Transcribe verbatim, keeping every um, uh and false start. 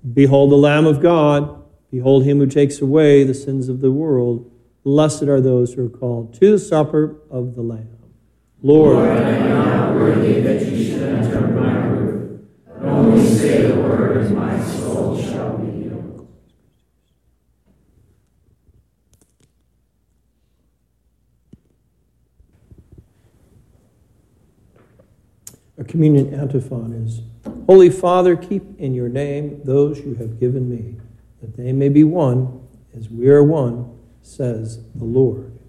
Behold the Lamb of God. Behold him who takes away the sins of the world. Blessed are those who are called to the supper of the Lamb. Lord, Lord, I am not worthy that you should enter my roof, but only say the word, and my soul shall be healed. Our communion antiphon is, Holy Father, keep in your name those you have given me, that they may be one as we are one, says the Lord.